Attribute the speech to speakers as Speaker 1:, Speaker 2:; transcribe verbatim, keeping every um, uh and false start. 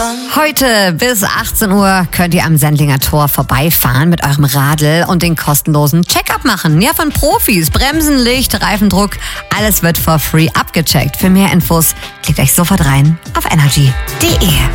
Speaker 1: Heute bis achtzehn Uhr könnt ihr am Sendlinger Tor vorbeifahren mit eurem Radl und den kostenlosen Check-up machen. Ja, von Profis. Bremsen, Licht, Reifendruck, alles wird for free abgecheckt. Für mehr Infos klickt euch sofort rein auf energy punkt de.